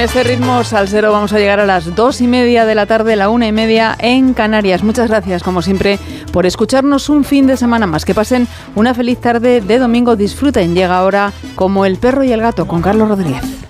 Este ritmo salsero vamos a llegar a las 2:30 de la tarde, la 1:30 en Canarias. Muchas gracias, como siempre, por escucharnos un fin de semana más. Que pasen una feliz tarde de domingo. Disfruten. Llega ahora Como el perro y el gato con Carlos Rodríguez.